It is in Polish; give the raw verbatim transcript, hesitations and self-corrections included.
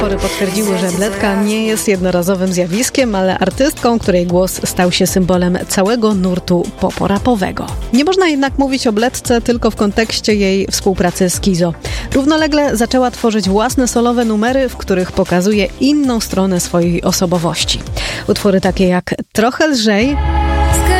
Pory potwierdziły, że Bledka nie jest jednorazowym zjawiskiem, ale artystką, której głos stał się symbolem całego nurtu poporapowego. Nie można jednak mówić o Bledce tylko w kontekście jej współpracy z Kizo. Równolegle zaczęła tworzyć własne solowe numery, w których pokazuje inną stronę swojej osobowości. Utwory takie jak Trochę lżej